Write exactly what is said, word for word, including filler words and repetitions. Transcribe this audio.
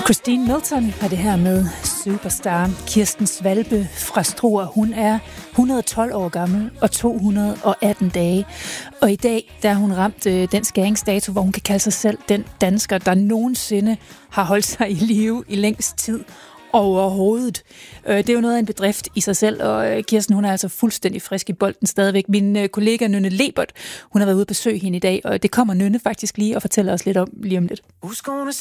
Christine Milton har det her med Superstar. Kirsten Svalbe fra Struer, hun er et hundrede og tolv år gammel og to hundrede og atten dage. Og i dag, der har hun ramt øh, den skæringsdato, hvor hun kan kalde sig selv den dansker, der nogensinde har holdt sig i live i længst tid overhovedet. Det er jo noget af en bedrift i sig selv, og Kirsten, hun er altså fuldstændig frisk i bolden stadigvæk. Min kollega Nynne Lebert, hun har været ude at besøge hende i dag, og det kommer Nynne faktisk lige og fortæller os lidt om lige om lidt.